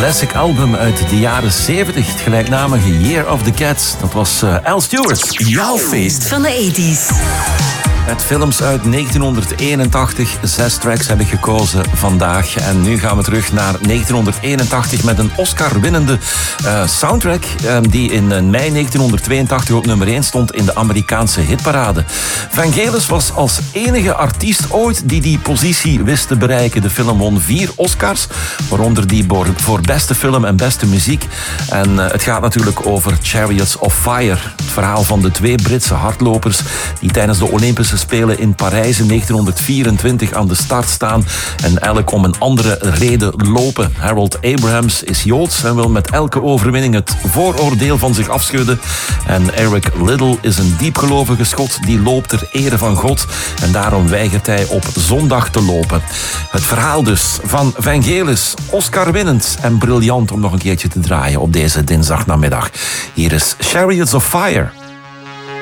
classic album uit de jaren 70, het gelijknamige Year of the Cats. Dat was Al Stewart. Jouw feest van de 80's. Met films uit 1981. 6 tracks heb ik gekozen vandaag. En nu gaan we terug naar 1981 met een Oscar-winnende soundtrack die in mei 1982 op nummer 1 stond in de Amerikaanse hitparade. Vangelis was als enige artiest ooit die positie wist te bereiken. De film won 4 Oscars, waaronder die voor beste film en beste muziek. En het gaat natuurlijk over Chariots of Fire. Het verhaal van de 2 Britse hardlopers die tijdens de Olympische Spelen in Parijs in 1924 aan de start staan en elk om een andere reden lopen. Harold Abrahams is Joods en wil met elke overwinning het vooroordeel van zich afschudden. En Eric Liddell is een diepgelovige Schot die loopt ter ere van God en daarom weigert hij op zondag te lopen. Het verhaal dus van Vangelis, Oscar-winnend en briljant om nog een keertje te draaien op deze dinsdagnamiddag. Hier is Chariots of Fire.